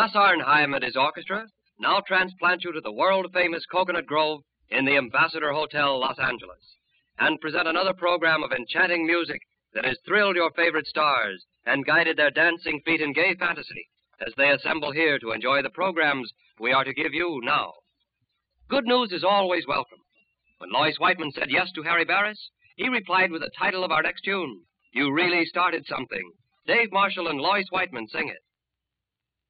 Gus Arnheim and his orchestra now transplant you to the world-famous Coconut Grove in the Ambassador Hotel, Los Angeles, and present another program of enchanting music that has thrilled your favorite stars and guided their dancing feet in gay fantasy as they assemble here to enjoy the programs we are to give you now. Good news is always welcome. When Lois Whiteman said yes to Harry Barris, he replied with the title of our next tune, You Really Started Something. Dave Marshall and Lois Whiteman sing it.